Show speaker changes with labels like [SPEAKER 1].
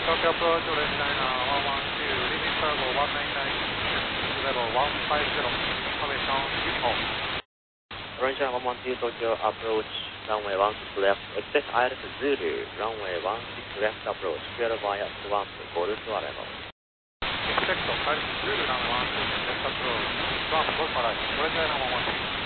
[SPEAKER 1] Copy approach, orange liner 112, limit cargo 199, level 150, information info.
[SPEAKER 2] Orange liner 112, Tokyo approach, runway 16 left, exit Iris Zulu, runway 16 left approach, clear via swamp, Golf arrival.
[SPEAKER 1] Expect Iris Zulu, runway 16 left approach, swamp, Golf arrival, orange liner 112.